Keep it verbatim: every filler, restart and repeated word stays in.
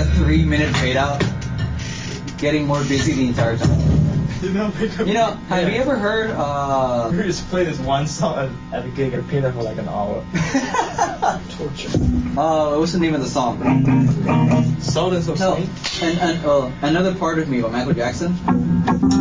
three minute fade out, getting more busy the entire time. You know, You know, have yeah. you ever heard? Uh, We just play this one song at, at a gig and repeat it for like an hour. Torture. uh, what's the name of the song? Sultans of No, Swing? and, and uh, Another Part of Me by Michael Jackson.